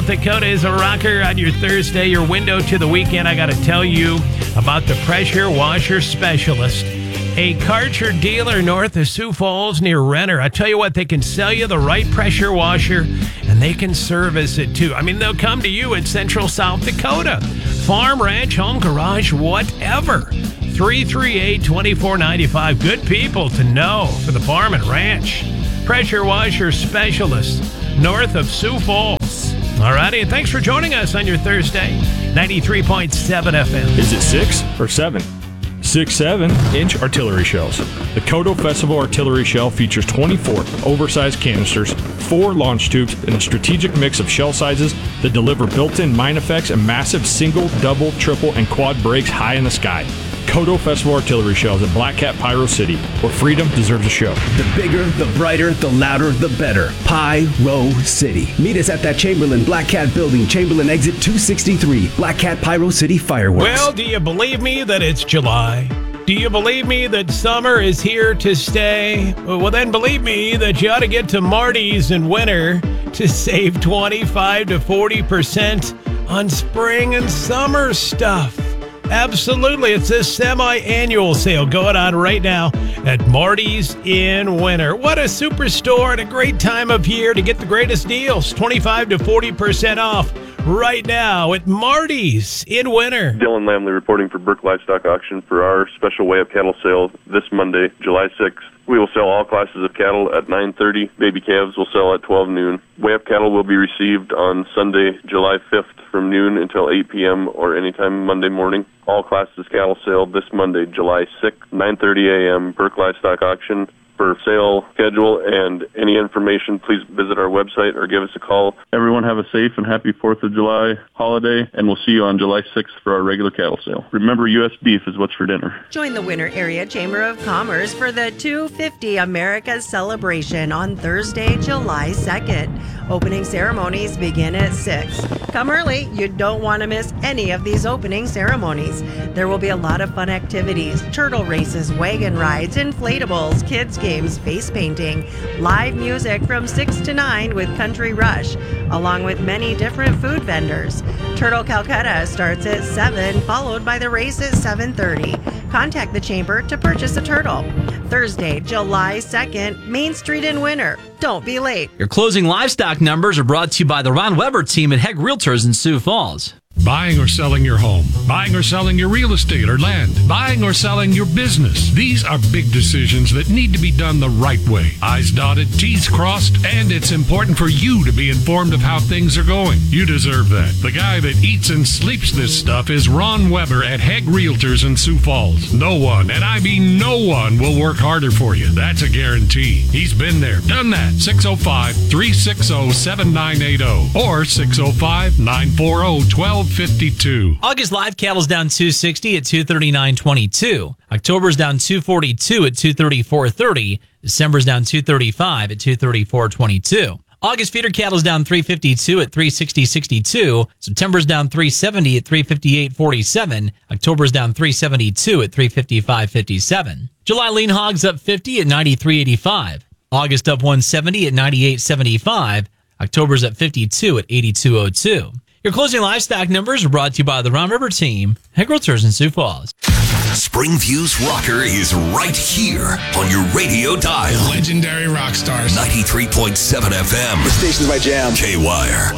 South Dakota is a rocker on your Thursday, your window to the weekend. I got to tell you about the Pressure Washer Specialist, a Karcher dealer north of Sioux Falls near Renner. I tell you what, they can sell you the right pressure washer, and they can service it too. I mean, they'll come to you in central South Dakota. Farm, ranch, home, garage, whatever. 338-2495. Good people to know for the farm and ranch. Pressure Washer Specialist, north of Sioux Falls. All righty, and thanks for joining us on your Thursday, 93.7 FM. Is it 6 or 7? 6 7-inch artillery shells. The Kodo Festival Artillery Shell features 24 oversized canisters, 4 launch tubes, and a strategic mix of shell sizes that deliver built-in mine effects and massive single, double, triple, and quad brakes high in the sky. Kodo Festival Artillery Shells at Black Cat Pyro City, where freedom deserves a show. The bigger, the brighter, the louder, the better. Pyro City. Meet us at that Chamberlain Black Cat building, Chamberlain exit 263, Black Cat Pyro City Fireworks. Well, do you believe me that it's July? Do you believe me that summer is here to stay? Well, then believe me that you ought to get to Marty's in winter to save 25 to 40% on spring and summer stuff. Absolutely. It's this semi-annual sale going on right now at Marty's in winter. What a superstore and a great time of year to get the greatest deals. 25 to 40% off right now at Marty's in winter. Dylan Lamley reporting for Burke Livestock Auction for our special Way Up Cattle sale this Monday, July 6th. We will sell all classes of cattle at 9:30. Baby calves will sell at 12 noon. Way Up Cattle will be received on Sunday, July 5th from noon until 8 p.m. or anytime Monday morning. All classes cattle sale this Monday, July 6th, 9:30 a.m. Burke Livestock Auction. For sale schedule and any information, please visit our website or give us a call. Everyone have a safe and happy 4th of July holiday, and we'll see you on July 6th for our regular cattle sale. Remember, U.S. beef is what's for dinner. Join the Winter Area Chamber of Commerce for the 250 America's celebration on Thursday, July 2nd. Opening ceremonies begin at 6. Come early. You don't want to miss any of these opening ceremonies. There will be a lot of fun activities, turtle races, wagon rides, inflatables, kids games, face painting, live music from 6 to 9 with Country Rush, along with many different food vendors. Turtle Calcutta starts at 7, followed by the race at 7:30. Contact the chamber to purchase a turtle. Thursday, July 2nd, Main Street in winter. Don't be late. Your closing livestock numbers are brought to you by the Ron Weber team at Hegg Realtors in Sioux Falls. Buying or selling your home, buying or selling your real estate or land, buying or selling your business. These are big decisions that need to be done the right way. I's dotted, T's crossed, and it's important for you to be informed of how things are going. You deserve that. The guy that eats and sleeps this stuff is Ron Weber at Hegg Realtors in Sioux Falls. No one, and I mean no one, will work harder for you. That's a guarantee. He's been there, done that. 605-360-7980 or 605-940-1252. August live cattle's down 260 at 239.22. October's down 242 at 234.30. December's down 235 at 234.22. August feeder cattle's down 352 at 360.62. September's down 370 at 358.47. October's down 372 at 355.57. July lean hogs up 50 at 93.85. August up 170 at 98.75. October's up 52 at 82.02. Your closing livestock numbers are brought to you by the Ron River team, Hegg Realtors in Sioux Falls. Springview's rocker is right here on your radio dial. Legendary rock stars. 93.7 FM. The station's my jam. K-Wire.